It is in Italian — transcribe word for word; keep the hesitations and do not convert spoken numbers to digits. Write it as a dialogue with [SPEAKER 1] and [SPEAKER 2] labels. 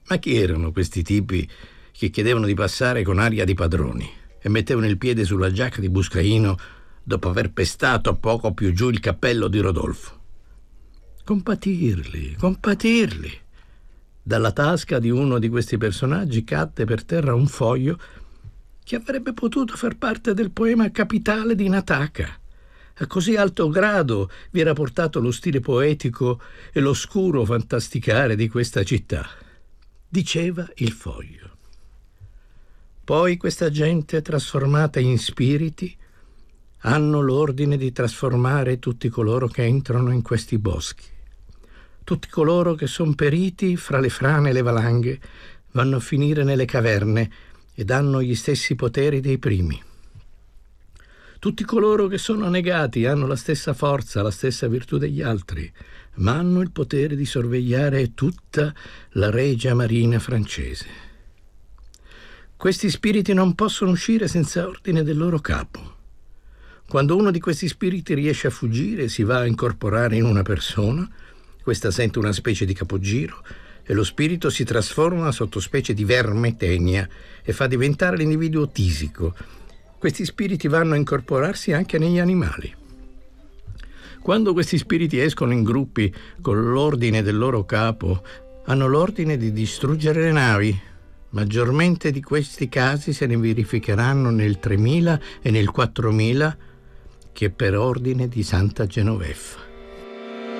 [SPEAKER 1] Ma chi erano questi tipi che chiedevano di passare con aria di padroni e mettevano il piede sulla giacca di Buscaino dopo aver pestato poco più giù il cappello di Rodolfo? Compatirli, compatirli. Dalla tasca di uno di questi personaggi cadde per terra un foglio che avrebbe potuto far parte del poema capitale di Nataka. A così alto grado vi era portato lo stile poetico e l'oscuro fantasticare di questa città. Diceva il foglio: poi questa gente trasformata in spiriti hanno l'ordine di trasformare tutti coloro che entrano in questi boschi. Tutti coloro che son periti fra le frane e le valanghe vanno a finire nelle caverne ed hanno gli stessi poteri dei primi. Tutti coloro che sono negati hanno la stessa forza, la stessa virtù degli altri, ma hanno il potere di sorvegliare tutta la regia marina francese. Questi spiriti non possono uscire senza ordine del loro capo. Quando uno di questi spiriti riesce a fuggire, si va a incorporare in una persona, questa sente una specie di capogiro e lo spirito si trasforma sotto specie di verme tenia e fa diventare l'individuo tisico. Questi spiriti vanno a incorporarsi anche negli animali. Quando questi spiriti escono in gruppi con l'ordine del loro capo, hanno l'ordine di distruggere le navi. Maggiormente di questi casi se ne verificheranno nel tremila e nel quattromila, che per ordine di Santa Genoveffa.